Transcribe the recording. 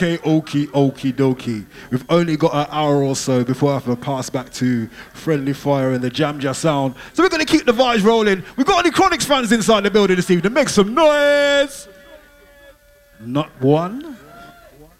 Okay, okie dokie. We've only got an hour or so before I have to pass back to Friendly Fire and the Jam Jazz Sound. So we're going to keep the vibes rolling. We've got any Chronics fans inside the building this evening? Make some noise! Not one?